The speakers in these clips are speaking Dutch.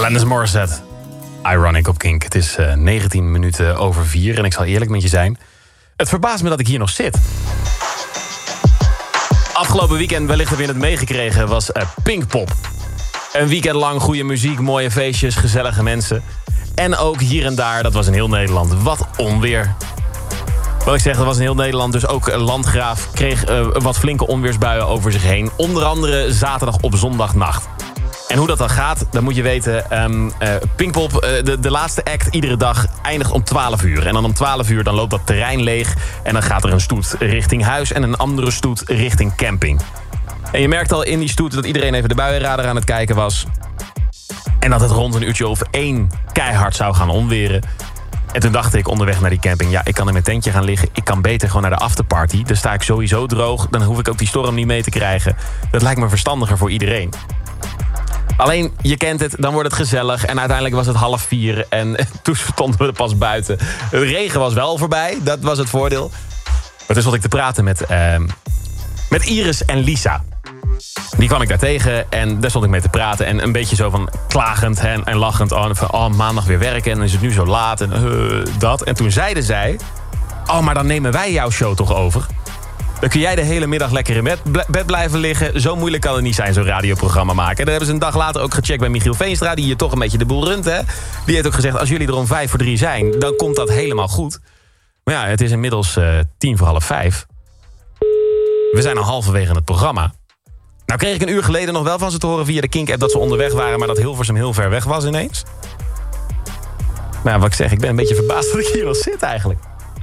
Alanis Morissette. Ironic op Kink. Het is 19 minuten over 4 en ik zal eerlijk met je zijn. Het verbaast me dat ik hier nog zit. Afgelopen weekend, wellicht heb je het meegekregen, was Pinkpop. Een weekend lang goede muziek, mooie feestjes, gezellige mensen. En ook hier en daar, dat was in heel Nederland, wat onweer. Wat ik zeg, dat was in heel Nederland, dus ook Landgraaf kreeg wat flinke onweersbuien over zich heen. Onder andere zaterdag op zondagnacht. En hoe dat dan gaat, dan moet je weten, Pinkpop, de laatste act iedere dag eindigt om 12 uur. En dan om 12 uur dan loopt dat terrein leeg en dan gaat er een stoet richting huis en een andere stoet richting camping. En je merkt al in die stoet dat iedereen even de buienradar aan het kijken was. En dat het rond een uurtje of 1 keihard zou gaan onweren. En toen dacht ik onderweg naar die camping, ja, ik kan in mijn tentje gaan liggen. Ik kan beter gewoon naar de afterparty. Dan sta ik sowieso droog, dan hoef ik ook die storm niet mee te krijgen. Dat lijkt me verstandiger voor iedereen. Alleen, je kent het, dan wordt het gezellig. En uiteindelijk was het 3:30 en toen stonden we er pas buiten. De regen was wel voorbij, dat was het voordeel. Maar toen stond ik te praten met Iris en Lisa. Die kwam ik daar tegen en daar stond ik mee te praten. En een beetje zo van klagend en lachend. Maandag weer werken en dan is het nu zo laat en dat. En toen zeiden zij, maar dan nemen wij jouw show toch over. Dan kun jij de hele middag lekker in bed blijven liggen. Zo moeilijk kan het niet zijn, zo'n radioprogramma maken. En dat hebben ze een dag later ook gecheckt bij Michiel Veenstra, die hier toch een beetje de boel runt, hè. Die heeft ook gezegd, als jullie er om 3:05 zijn, dan komt dat helemaal goed. Maar ja, het is inmiddels 5:10. We zijn al halverwege het programma. Nou kreeg ik een uur geleden nog wel van ze te horen via de Kink-app dat ze onderweg waren, maar dat Hilversum heel ver weg was ineens. Maar ja, wat ik zeg, ik ben een beetje verbaasd dat ik hier al zit eigenlijk.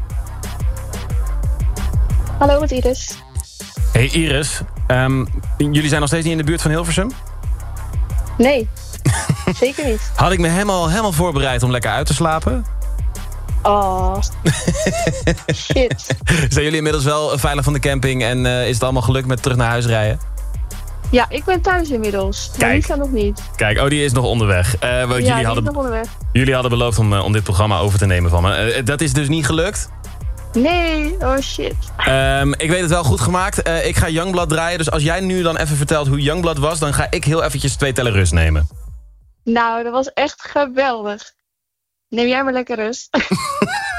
Hallo, met Iris. Hey Iris, jullie zijn nog steeds niet in de buurt van Hilversum? Nee, zeker niet. Had ik me helemaal voorbereid om lekker uit te slapen? Oh, shit. Zijn jullie inmiddels wel veilig van de camping en is het allemaal gelukt met terug naar huis rijden? Ja, ik ben thuis inmiddels. Maar Lisa nog niet. Kijk, die is nog onderweg. Jullie hadden beloofd om dit programma over te nemen van me. Dat is dus niet gelukt? Nee, oh shit. Ik weet het wel goed gemaakt. Ik ga Youngblood draaien, dus als jij nu dan even vertelt hoe Youngblood was, dan ga ik heel eventjes 2 tellen rust nemen. Nou, dat was echt geweldig. Neem jij maar lekker rust.